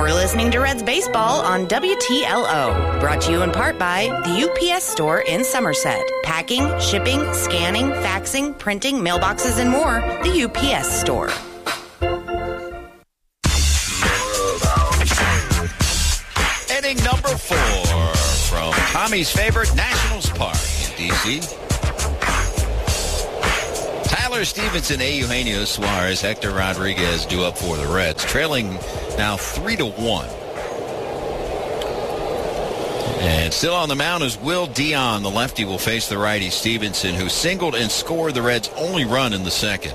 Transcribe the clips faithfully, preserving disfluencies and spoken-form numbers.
You're listening to Reds Baseball on W T L O. Brought to you in part by the U P S Store in Somerset. Packing, shipping, scanning, faxing, printing, mailboxes, and more. The U P S Store. Inning number four from Tommy's favorite Nationals Park in D C Tyler Stevenson, A. Eugenio Suarez, Hector Rodriguez due up for the Reds, trailing now three to one. And still on the mound is Will Dion. The lefty will face the righty Stevenson, who singled and scored the Reds' only run in the second.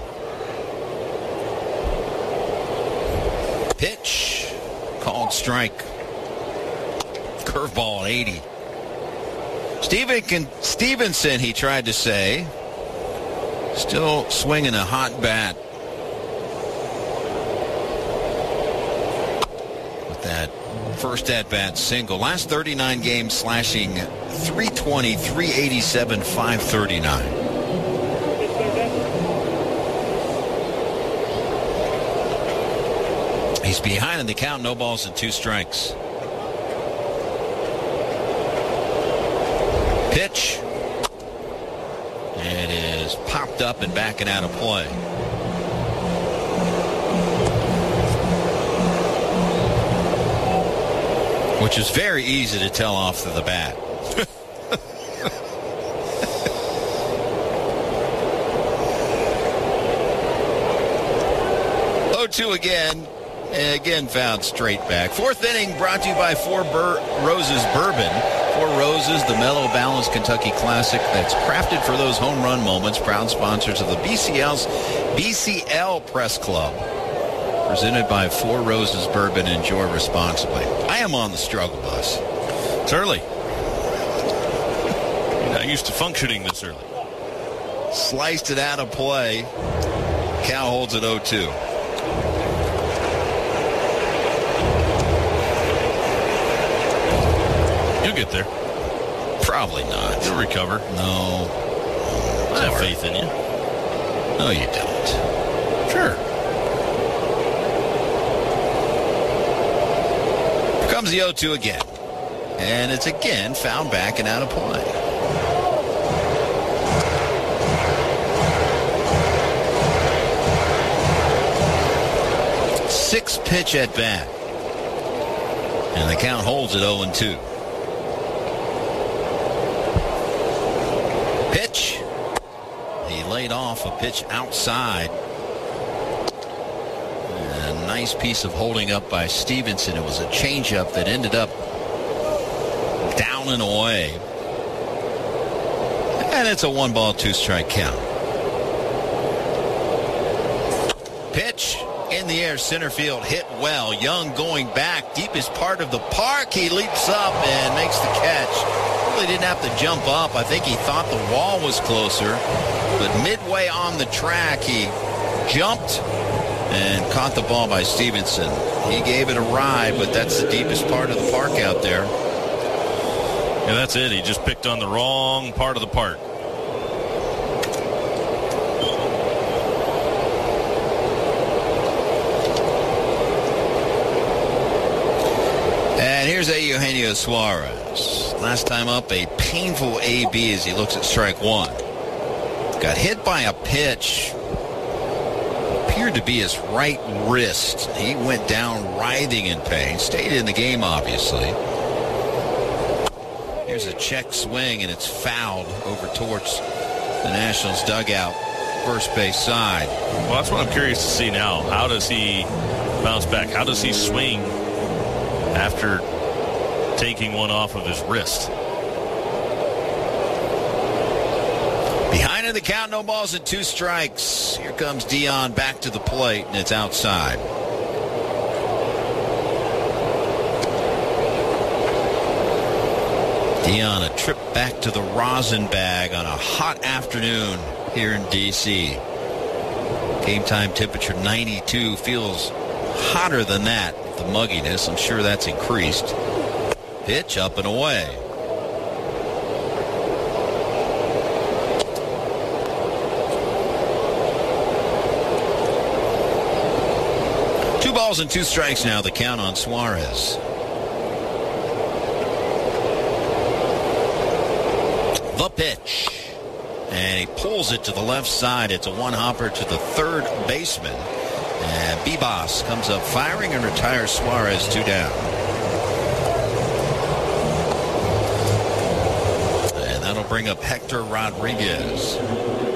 Pitch called strike. Curveball at eighty. Steven Stevenson, he tried to say, still swinging a hot bat with that first at-bat single. Last thirty-nine games slashing three twenty, three eighty-seven, five thirty-nine. He's behind in the count, no balls and two strikes. Pitch. It is popped up and backing out of play. Which is very easy to tell off of the bat. oh two again. Again found straight back. Fourth inning brought to you by Four Bur- Roses Bourbon. Four Roses, the mellow balanced Kentucky classic that's crafted for those home run moments. Proud sponsors of the B C L's B C L Press Club. Presented by Four Roses Bourbon. Enjoy responsibly. I am on the struggle bus. It's early. You're not used to functioning this early. Sliced it out of play. Cal holds it oh two. You'll get there. Probably not. You'll recover. No. I have faith in you. No, you don't. Sure. Here comes the oh two again. And it's again found back and out of play. Six pitch at bat. And the count holds at oh and two. Pitch. He laid off a pitch outside. And a nice piece of holding up by Stevenson. It was a changeup that ended up down and away. And it's a one ball, two strike count. Pitch in the air, center field, hit well. Young going back, deepest part of the park. He leaps up and makes the catch. Really didn't have to jump up. I think he thought the wall was closer. But midway on the track, he jumped and caught the ball by Stevenson. He gave it a ride, but that's the deepest part of the park out there. Yeah, that's it. He just picked on the wrong part of the park. And here's a Eugenio Suarez. Last time up, a painful A B as he looks at strike one. Got hit by a pitch. Appeared to be his right wrist. He went down writhing in pain. Stayed in the game, obviously. Here's a check swing, and it's fouled over towards the Nationals dugout, first base side. Well, that's what I'm curious to see now. How does he bounce back? How does he swing after taking one off of his wrist? Behind in the count, no balls and two strikes. Here comes Dion back to the plate, and it's outside. Dion, a trip back to the rosin bag on a hot afternoon here in D C Game time temperature ninety-two. Feels hotter than that. The mugginess, I'm sure that's increased. Pitch up and away. Two balls and two strikes now, the count on Suarez. The pitch. And he pulls it to the left side. It's a one-hopper to the third baseman. And Bibas comes up firing and retires Suarez, two down. And that'll bring up Hector Rodriguez.